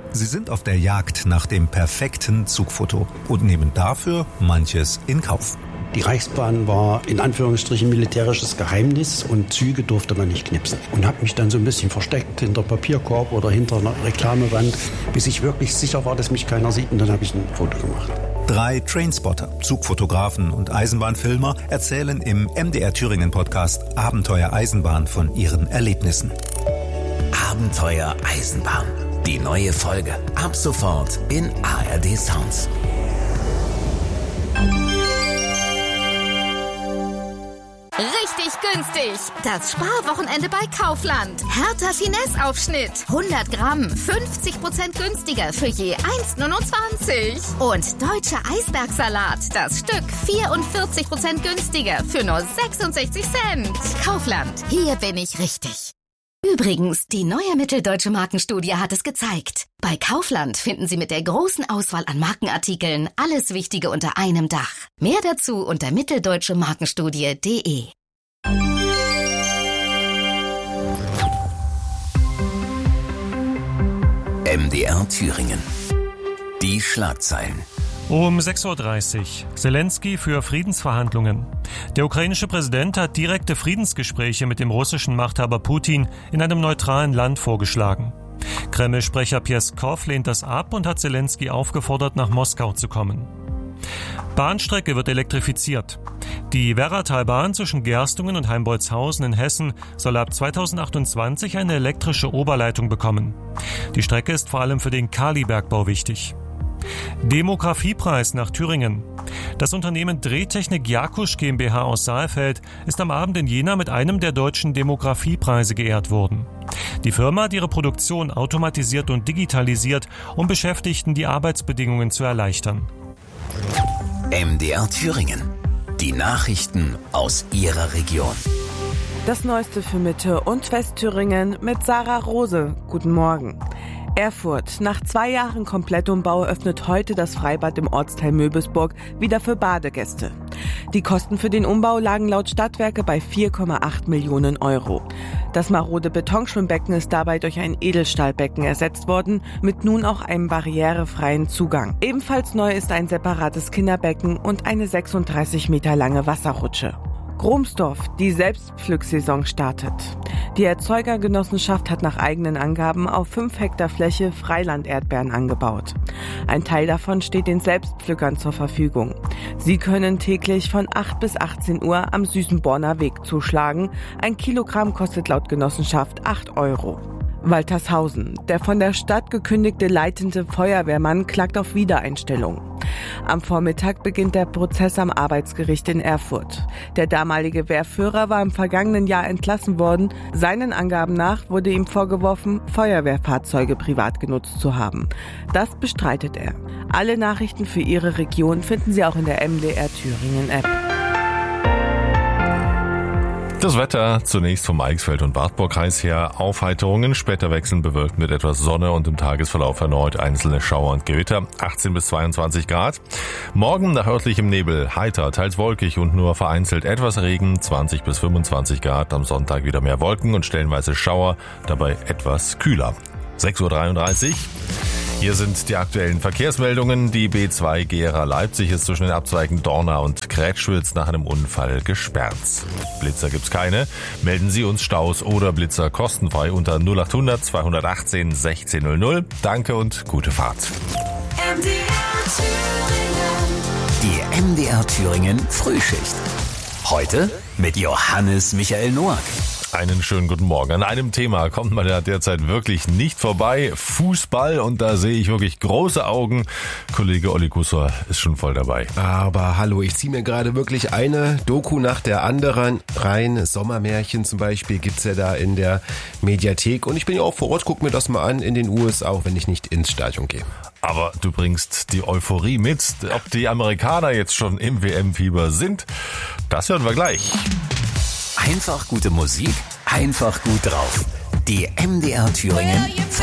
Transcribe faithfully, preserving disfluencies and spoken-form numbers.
Sie sind auf der Jagd nach dem perfekten Zugfoto und nehmen dafür manches in Kauf. Die Reichsbahn war in Anführungsstrichen militärisches Geheimnis und Züge durfte man nicht knipsen. Und habe mich dann so ein bisschen versteckt hinter Papierkorb oder hinter einer Reklamewand, bis ich wirklich sicher war, dass mich keiner sieht, und dann habe ich ein Foto gemacht. Drei Trainspotter, Zugfotografen und Eisenbahnfilmer erzählen im M D R Thüringen Podcast Abenteuer Eisenbahn von ihren Erlebnissen. Abenteuer Eisenbahn. Die neue Folge ab sofort in A R D Sounds. Richtig günstig. Das Sparwochenende bei Kaufland. Hertha Finesse-Aufschnitt. hundert Gramm. fünfzig Prozent günstiger für je eins Komma neunundzwanzig. Und deutscher Eisbergsalat. Das Stück vierundvierzig Prozent günstiger für nur sechsundsechzig Cent. Kaufland. Hier bin ich richtig. Übrigens, die neue Mitteldeutsche Markenstudie hat es gezeigt. Bei Kaufland finden Sie mit der großen Auswahl an Markenartikeln alles Wichtige unter einem Dach. Mehr dazu unter mitteldeutsche markenstudie punkt de. M D R Thüringen. Die Schlagzeilen. Um sechs Uhr dreißig. Zelensky für Friedensverhandlungen. Der ukrainische Präsident hat direkte Friedensgespräche mit dem russischen Machthaber Putin in einem neutralen Land vorgeschlagen. Kreml-Sprecher Pjeskow lehnt das ab und hat Zelensky aufgefordert, nach Moskau zu kommen. Bahnstrecke wird elektrifiziert. Die Werratalbahn zwischen Gerstungen und Heimbolzhausen in Hessen soll ab zweitausendachtundzwanzig eine elektrische Oberleitung bekommen. Die Strecke ist vor allem für den Kalibergbau wichtig. Demografiepreis nach Thüringen. Das Unternehmen Drehtechnik Jakusch GmbH aus Saalfeld ist am Abend in Jena mit einem der deutschen Demografiepreise geehrt worden. Die Firma hat ihre Produktion automatisiert und digitalisiert, um Beschäftigten die Arbeitsbedingungen zu erleichtern. M D R Thüringen. Die Nachrichten aus Ihrer Region. Das Neueste für Mitte und Westthüringen mit Sarah Rose. Guten Morgen. Erfurt. Nach zwei Jahren Komplettumbau öffnet heute das Freibad im Ortsteil Möbelsburg wieder für Badegäste. Die Kosten für den Umbau lagen laut Stadtwerke bei vier Komma acht Millionen Euro. Das marode Betonschwimmbecken ist dabei durch ein Edelstahlbecken ersetzt worden, mit nun auch einem barrierefreien Zugang. Ebenfalls neu ist ein separates Kinderbecken und eine sechsunddreißig Meter lange Wasserrutsche. Gromsdorf, die Selbstpflücksaison startet. Die Erzeugergenossenschaft hat nach eigenen Angaben auf fünf Hektar Fläche Freiland-Erdbeeren angebaut. Ein Teil davon steht den Selbstpflückern zur Verfügung. Sie können täglich von acht bis achtzehn Uhr am Süßenborner Weg zuschlagen. Ein Kilogramm kostet laut Genossenschaft acht Euro. Waltershausen. Der von der Stadt gekündigte leitende Feuerwehrmann klagt auf Wiedereinstellung. Am Vormittag beginnt der Prozess am Arbeitsgericht in Erfurt. Der damalige Wehrführer war im vergangenen Jahr entlassen worden. Seinen Angaben nach wurde ihm vorgeworfen, Feuerwehrfahrzeuge privat genutzt zu haben. Das bestreitet er. Alle Nachrichten für Ihre Region finden Sie auch in der M D R Thüringen App. Das Wetter zunächst vom Eichsfeld- und Wartburgkreis her. Aufheiterungen, später wechseln bewölkt mit etwas Sonne und im Tagesverlauf erneut einzelne Schauer und Gewitter. achtzehn bis zweiundzwanzig Grad. Morgen nach örtlichem Nebel, heiter, teils wolkig und nur vereinzelt etwas Regen. zwanzig bis fünfundzwanzig Grad. Am Sonntag wieder mehr Wolken und stellenweise Schauer, dabei etwas kühler. sechs Uhr dreiunddreißig. Hier sind die aktuellen Verkehrsmeldungen. Die B zwei Gera Leipzig ist zwischen den Abzweigen Dorna und Krätschwitz nach einem Unfall gesperrt. Blitzer gibt's keine. Melden Sie uns Staus oder Blitzer kostenfrei unter null achthundert zweihundertachtzehn sechzehn null null. Danke und gute Fahrt. M D R Thüringen. Die M D R Thüringen Frühschicht. Heute mit Johannes Michael Noack. Einen schönen guten Morgen. An einem Thema kommt man ja derzeit wirklich nicht vorbei. Fußball, und da sehe ich wirklich große Augen. Kollege Olli Kussor ist schon voll dabei. Aber hallo, ich ziehe mir gerade wirklich eine Doku nach der anderen rein. Sommermärchen zum Beispiel gibt's ja da in der Mediathek. Und ich bin ja auch vor Ort, guck mir das mal an in den U S A, auch wenn ich nicht ins Stadion gehe. Aber du bringst die Euphorie mit. Ob die Amerikaner jetzt schon im W M-Fieber sind, das hören wir gleich. Einfach gute Musik, einfach gut drauf. Die M D R Thüringen